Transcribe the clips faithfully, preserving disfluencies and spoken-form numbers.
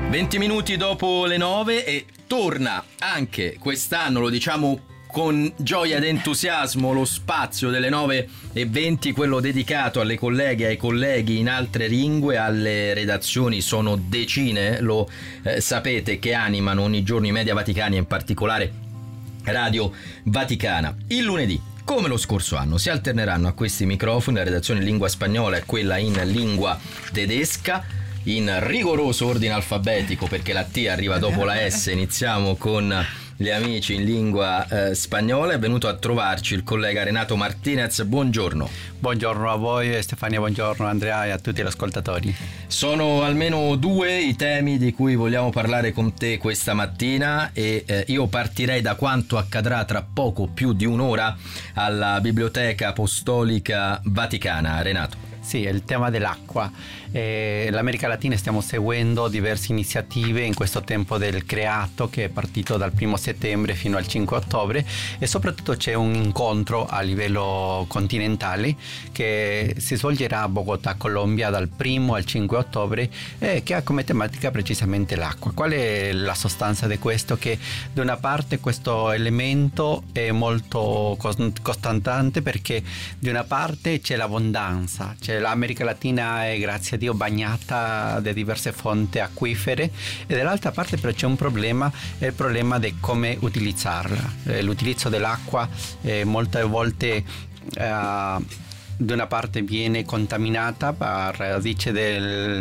venti minuti dopo le nove e torna anche quest'anno, lo diciamo con gioia ed entusiasmo, lo spazio delle nove e venti, quello dedicato alle colleghe e ai colleghi in altre lingue. Alle redazioni sono decine, lo eh, sapete, che animano ogni giorno i media vaticani e in particolare Radio Vaticana. Il lunedì, come lo scorso anno, si alterneranno a questi microfoni la redazione in lingua spagnola e quella in lingua tedesca, in rigoroso ordine alfabetico, perché la T arriva dopo la S. Iniziamo con gli amici in lingua eh, spagnola. È venuto a trovarci il collega Renato Martinez. Buongiorno. Buongiorno a voi Stefania, buongiorno Andrea e a tutti gli ascoltatori. Sono almeno due i temi di cui vogliamo parlare con te questa mattina e eh, io partirei da quanto accadrà tra poco più di un'ora alla Biblioteca Apostolica Vaticana. Renato. Sì, è il tema dell'acqua. Eh, L'America Latina stiamo seguendo diverse iniziative in questo tempo del creato, che è partito dal primo settembre fino al cinque ottobre, e soprattutto c'è un incontro a livello continentale che si svolgerà a Bogotà, Colombia, dal primo al cinque ottobre, eh, che ha come tematica precisamente l'acqua. Qual è la sostanza di questo? Che da una parte questo elemento è molto costante, perché di una parte c'è l'abbondanza, c'è l'America Latina è, grazie a Dio, bagnata da diverse fonti acquifere, e dall'altra parte però c'è un problema, è il problema di come utilizzarla. Eh, l'utilizzo dell'acqua eh, molte volte eh, da una parte viene contaminata per radice del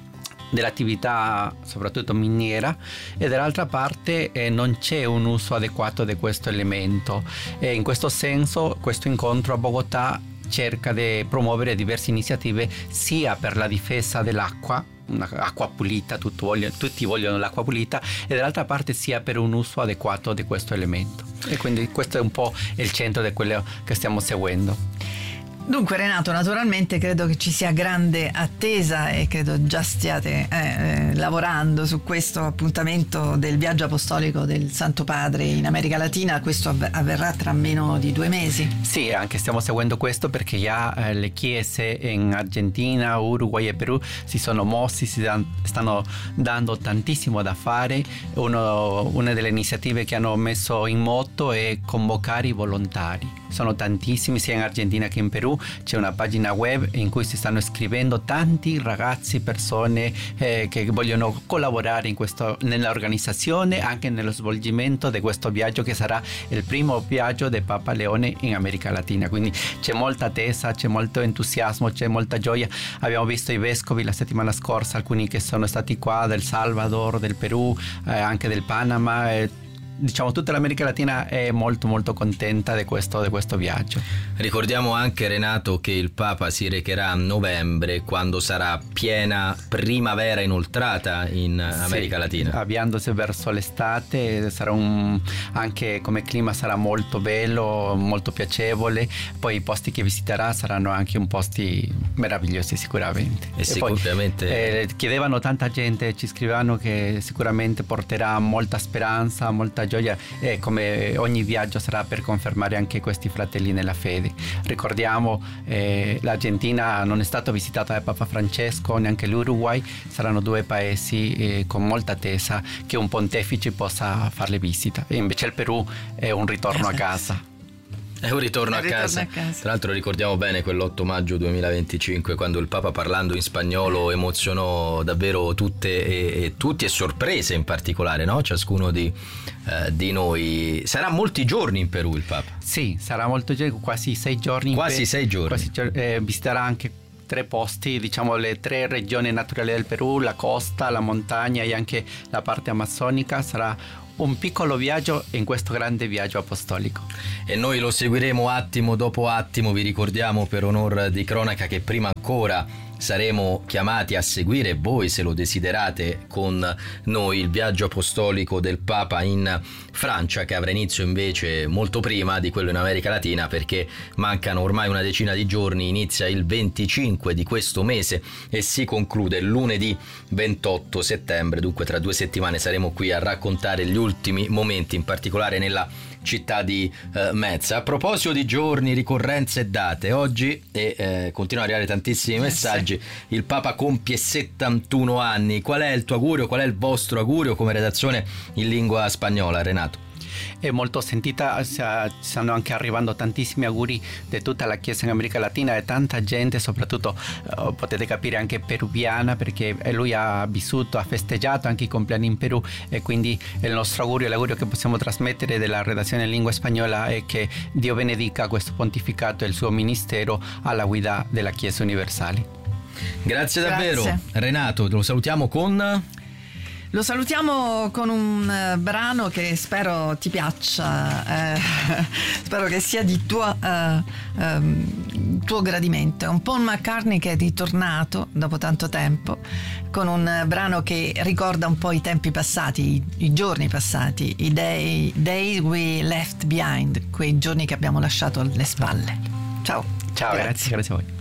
dell'attività soprattutto miniera, e dall'altra parte eh, non c'è un uso adeguato di questo elemento. E in questo senso questo incontro a Bogotà cerca di promuovere diverse iniziative sia per la difesa dell'acqua, un'acqua pulita, vogliono, tutti vogliono l'acqua pulita, e dall'altra parte sia per un uso adeguato di questo elemento. E quindi questo è un po' il centro di quello che stiamo seguendo. Dunque Renato, naturalmente credo che ci sia grande attesa e credo già stiate eh, lavorando su questo appuntamento del viaggio apostolico del Santo Padre in America Latina. Questo avver- avverrà tra meno di due mesi. Sì, anche stiamo seguendo questo perché già eh, le chiese in Argentina, Uruguay e Perù si sono mossi, si dan- stanno dando tantissimo da fare. Uno, una delle iniziative che hanno messo in moto è convocare i volontari. Sono tantissimi sia in Argentina che in Perù. C'è una pagina web in cui si stanno iscrivendo tanti ragazzi, persone eh, che vogliono collaborare in questo, nell'organizzazione, anche nello svolgimento di questo viaggio, che sarà il primo viaggio di Papa Leone in America Latina. Quindi c'è molta attesa, c'è molto entusiasmo, c'è molta gioia. Abbiamo visto i vescovi la settimana scorsa, alcuni che sono stati qua del Salvador, del Perù, eh, anche del Panama. Eh, Diciamo tutta l'America Latina è molto molto contenta di questo, di questo viaggio. Ricordiamo anche, Renato, che il Papa si recherà a novembre, quando sarà piena primavera inoltrata in America sì, Latina. Avviandosi verso l'estate, sarà un, anche come clima sarà molto bello, molto piacevole. Poi i posti che visiterà saranno anche un posti meravigliosi sicuramente. E, e Poi, sicuramente eh, chiedevano tanta gente, ci scrivevano che sicuramente porterà molta speranza, molta gioia, e come ogni viaggio sarà per confermare anche questi fratelli nella fede. Ricordiamo eh, l'Argentina non è stata visitata da Papa Francesco, neanche l'Uruguay. Saranno due paesi eh, con molta attesa che un pontefice possa farle visita, e invece il Perù è un ritorno a casa. È un ritorno, a, ritorno casa. a casa. Tra l'altro ricordiamo bene quell'otto maggio duemilaventicinque, quando il Papa, parlando in spagnolo, emozionò davvero tutte e, e tutti, e sorprese in particolare, no? Ciascuno di, eh, di noi. Sarà molti giorni in Perù il Papa? Sì, sarà molto giorni, quasi sei giorni. Quasi sei giorni. Quasi, eh, visiterà anche tre posti, diciamo le tre regioni naturali del Perù, la costa, la montagna e anche la parte amazzonica. Sarà un piccolo viaggio in questo grande viaggio apostolico. E noi lo seguiremo attimo dopo attimo. Vi ricordiamo, per onor di cronaca, che prima ancora saremo chiamati a seguire, voi se lo desiderate, con noi il viaggio apostolico del Papa in Francia, che avrà inizio invece molto prima di quello in America Latina, perché mancano ormai una decina di giorni. Inizia il venticinque di questo mese e si conclude lunedì ventotto settembre. Dunque tra due settimane saremo qui a raccontare gli ultimi momenti, in particolare nella città di eh, Mezza. A proposito di giorni, ricorrenze e date, oggi e eh, continuano ad arrivare tantissimi messaggi, eh sì. Il Papa compie settantuno anni. Qual è il tuo augurio, qual è il vostro augurio come redazione in lingua spagnola, Renato? È molto sentita, stanno anche arrivando tantissimi auguri di tutta la Chiesa in America Latina e tanta gente, soprattutto uh, potete capire anche peruviana, perché lui ha vissuto, ha festeggiato anche i compleanni in Perù, e quindi il nostro augurio, l'augurio che possiamo trasmettere della redazione in lingua spagnola è che Dio benedica questo pontificato e il suo ministero alla guida della Chiesa universale. Grazie davvero. Grazie. Renato, lo salutiamo con... Lo salutiamo con un uh, brano che spero ti piaccia, eh, spero che sia di tuo, uh, um, tuo gradimento. È un Paul McCartney che è ritornato dopo tanto tempo con un uh, brano che ricorda un po' i tempi passati, i, i giorni passati, i day, days we left behind, quei giorni che abbiamo lasciato alle spalle. Ciao. Ciao, grazie, grazie a voi.